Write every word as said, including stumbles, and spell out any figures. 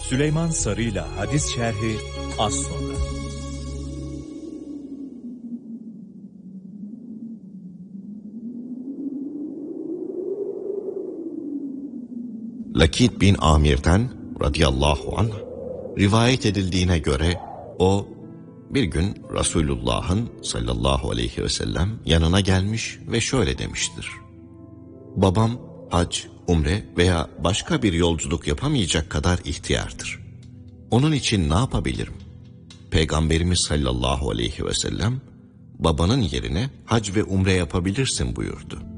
Süleyman Sarı'yla hadis şerhi az sonra. Lakid bin Amir'den radıyallahu anh rivayet edildiğine göre o bir gün Resulullah'ın sallallahu aleyhi ve sellem yanına gelmiş ve şöyle demiştir: babam hac, umre veya başka bir yolculuk yapamayacak kadar ihtiyardır. Onun için ne yapabilirim? Peygamberimiz sallallahu aleyhi ve sellem babanın yerine hac ve umre yapabilirsin buyurdu.